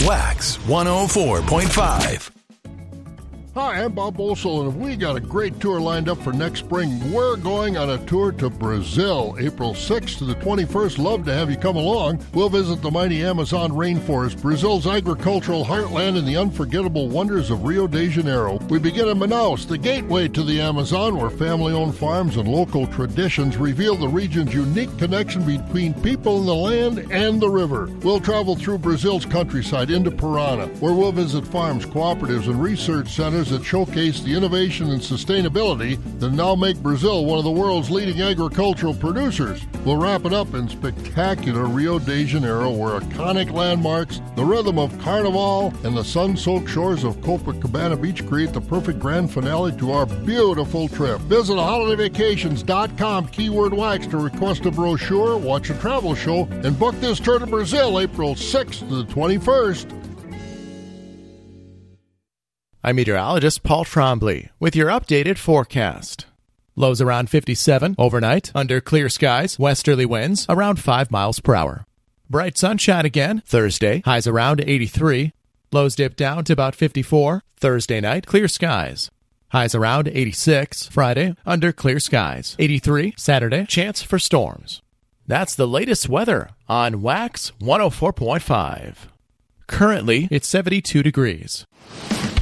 Wax 104.5. Hi, I'm Bob Olsel, and we got a great tour lined up for next spring. We're going on a tour to Brazil, April 6th to the 21st. Love to have you come along. We'll visit the mighty Amazon rainforest, Brazil's agricultural heartland, and the unforgettable wonders of Rio de Janeiro. We begin in Manaus, the gateway to the Amazon, where family-owned farms and local traditions reveal the region's unique connection between people and the land and the river. We'll travel through Brazil's countryside into Parana, where we'll visit farms, cooperatives, and research centers that showcase the innovation and sustainability that now make Brazil one of the world's leading agricultural producers. We'll wrap it up in spectacular Rio de Janeiro, where iconic landmarks, the rhythm of Carnival, and the sun-soaked shores of Copacabana Beach create the perfect grand finale to our beautiful trip. Visit holidayvacations.com, keyword wax, to request a brochure, watch a travel show, and book this tour to Brazil April 6th to the 21st. I'm meteorologist Paul Trombley with your updated forecast. Lows around 57 overnight, under clear skies, westerly winds around 5 miles per hour. Bright sunshine again Thursday, highs around 83. Lows dip down to about 54. Thursday night, clear skies. Highs around 86. Friday, under clear skies. 83. Saturday, chance for storms. That's the latest weather on Wax 104.5. Currently, it's 72 degrees.